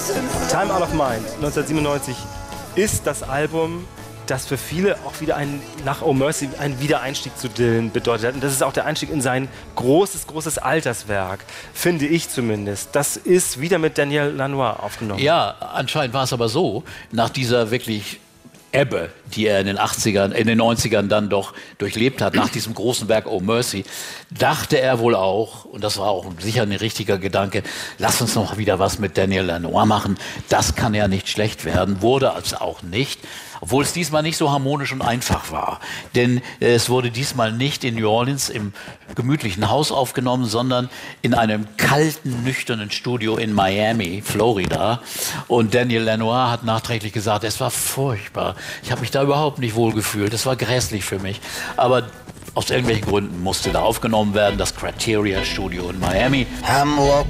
Time Out of Mind, 1997, ist das Album, das für viele auch wieder nach Oh Mercy einen Wiedereinstieg zu Dylan bedeutet hat. Und das ist auch der Einstieg in sein großes Alterswerk, finde ich zumindest. Das ist wieder mit Daniel Lanois aufgenommen. Ja, anscheinend war es aber so, nach dieser wirklich Ebbe, die er in den 90ern dann doch durchlebt hat, nach diesem großen Werk Oh Mercy, dachte er wohl auch, und das war auch sicher ein richtiger Gedanke, lass uns noch wieder was mit Daniel Lanois machen, das kann ja nicht schlecht werden, wurde also auch nicht. Obwohl es diesmal nicht so harmonisch und einfach war. Denn es wurde diesmal nicht in New Orleans im gemütlichen Haus aufgenommen, sondern in einem kalten, nüchternen Studio in Miami, Florida. Und Daniel Lanois hat nachträglich gesagt, es war furchtbar. Ich habe mich da überhaupt nicht wohlgefühlt. Es war grässlich für mich. Aber aus irgendwelchen Gründen musste da aufgenommen werden, das Criteria Studio in Miami. I'm walking